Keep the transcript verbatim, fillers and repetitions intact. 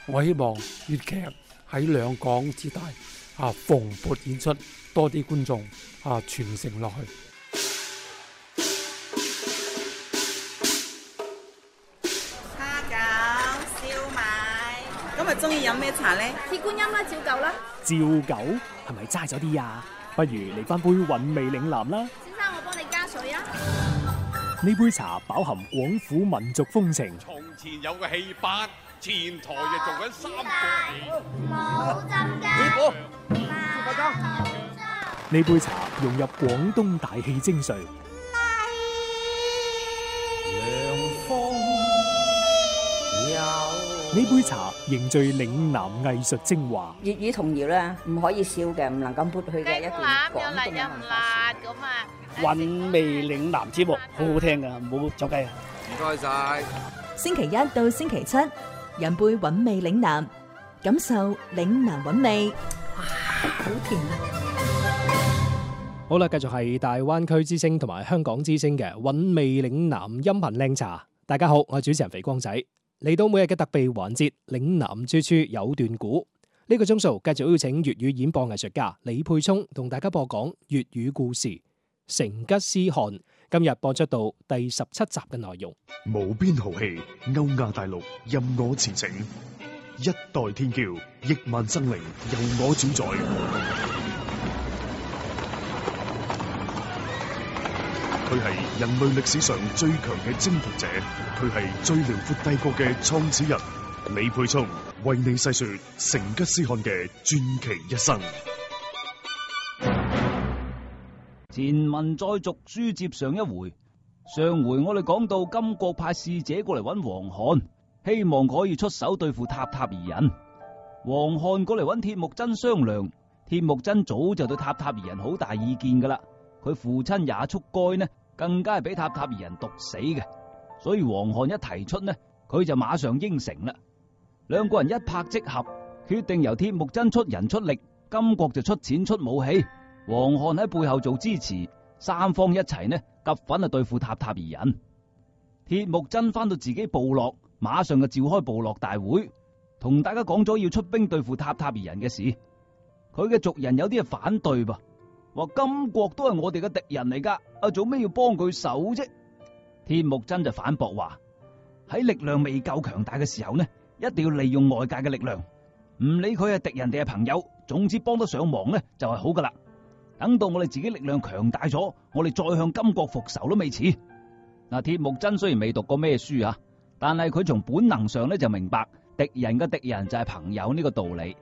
我希望粵劇喺兩港之大啊蓬勃演出，多啲觀眾啊傳承落去。 蝦餃、燒賣，今日中意飲咩茶呢？ 鐵觀音啦，照舊啦。 照舊係咪齋咗啲啊？不如嚟翻杯韻味嶺南啦。 先生，我幫你加水啊。 呢杯茶飽含廣府民族風情。 從前有個戲班，前台就做緊三個冇浸㗎。 師傅， 呢杯茶融入廣東大戲精髓。呢杯茶凝聚嶺南藝術精華。 粵語童謠咧，唔可以笑嘅，唔能夠撥去嘅一段廣東嘅文化。 咁啊！ 韻味嶺南節目好好聽噶，唔好走雞啊！ 唔該晒。 星期一到星期七，飲杯韻味嶺南，感受嶺南韻味。哇，好甜啊！ 好啦，繼續係大灣區之聲同埋香港之聲嘅韻味嶺南音頻靚茶。大家好，我係主持人肥光仔。嚟到每日嘅特備環節，嶺南處處有段古。呢、這個鐘數繼續邀請粵語演播藝術家李沛聰同大家播講粵語故事《成吉思汗》。今日播出到第十七集嘅內容。 無邊豪氣，歐亞大陸任我馳騁，一代天驕，億萬生靈由我主宰。佢係人類歷史上最強嘅征服者，佢係最遼闊帝國嘅創始人。李沛聰為你細說成吉思汗嘅傳奇一生。 前文再續，書接上一回。上回我哋講到金國派使者過嚟揾黃漢，希望可以出手對付塔塔爾人。黃漢過嚟揾鐵木真商量，鐵木真早就對塔塔爾人好大意見噶啦。佢父親也速該呢，更加係俾塔塔爾人毒死嘅，所以黃漢一提出呢，佢就馬上應承啦。兩個人一拍即合，決定由鐵木真出人出力，金國就出錢出武器，黃漢喺背後做支持，三方一齊呢，夾粉啊對付塔塔爾人。鐵木真翻到自己部落，馬上就召開部落大會，同大家講咗要出兵對付塔塔爾人嘅事。佢嘅族人有啲係反對噃。話金國都係我哋嘅敵人嚟噶，啊做咩要幫佢手啫？鐵木真就反駁話：喺力量未夠強大嘅時候呢，一定要利用外界嘅力量，唔理佢係敵人定係朋友，總之幫得上忙呢就係好噶啦。等到我哋自己力量強大咗，我哋再向金國復仇都未遲。嗱，鐵木真雖然未讀過咩書啊，但係佢從本能上咧就明白敵人嘅敵人就係朋友呢個道理。